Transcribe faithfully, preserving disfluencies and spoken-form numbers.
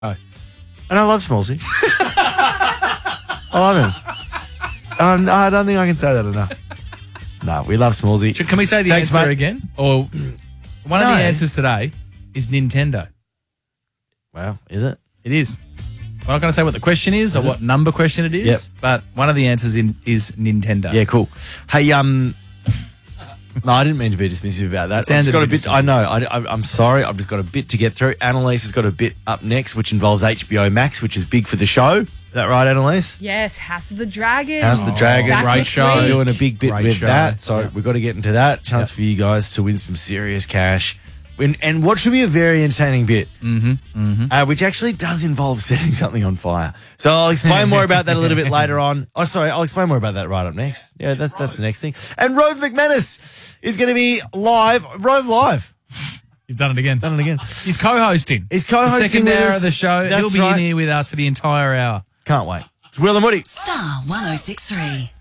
Oh. And I love Smallsy. I love him. Um, I don't think I can say that enough. No, we love Smallsy. Can we say the Thanks, answer mate. again? Or one No. of the answers today is Nintendo. Wow, is it? It is. I'm not going to say what the question is, Is or it? what number question it is, Yep. but one of the answers in, is Nintendo. Yeah, cool. Hey, um, no, I didn't mean to be dismissive about that. It sounded I've just got a a bit bit. I know. I, I, I'm sorry. I've just got a bit to get through. Annalise has got a bit up next, which involves H B O Max, which is big for the show. Is that right, Annalise? Yes, House of the Dragon. House of the Dragon, That's great this show. week. Doing a big bit Great with show. that, so Yeah. we've got to get into that. Chance Yeah. for you guys to win some serious cash. And, and what should be a very entertaining bit, Mm-hmm. Mm-hmm. uh, which actually does involve setting something on fire. So I'll explain more about that a little bit later on. Oh, sorry, I'll explain more about that right up next. Yeah, that's that's the next thing. And Rove McManus is going to be live. Rove live. You've done it again. Done it again. He's co-hosting. He's co-hosting the second with hour us. of the show. That's He'll be right. in here with us for the entire hour. Can't wait. It's Will and Woody. Star one oh six three.